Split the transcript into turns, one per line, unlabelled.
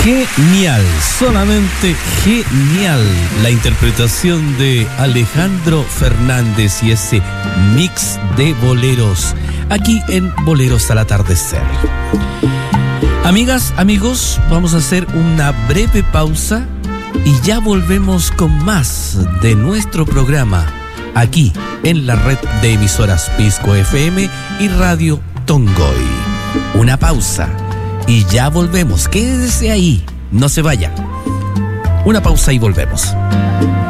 Genial, solamente genial la interpretación de Alejandro Fernández y ese mix de boleros aquí en Boleros al Atardecer. Amigas, amigos, vamos a hacer una breve pausa y ya volvemos con más de nuestro programa aquí en la red de emisoras Pisco FM y Radio Tongoy. Una pausa y ya volvemos. Quédese ahí, no se vaya. Una pausa y volvemos.